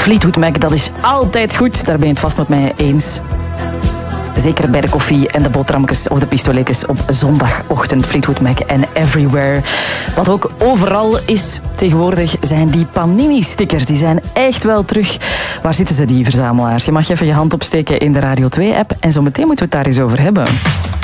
Fleetwood Mac, dat is altijd goed. Daar ben je het vast met mij eens. Zeker bij de koffie en de boterhammetjes of de pistoletjes op zondagochtend. Fleetwood Mac en Everywhere. Wat ook overal is tegenwoordig zijn die Panini-stickers. Die zijn echt wel terug. Waar zitten ze, die verzamelaars? Je mag even je hand opsteken in de Radio 2-app. En zo meteen moeten we het daar eens over hebben.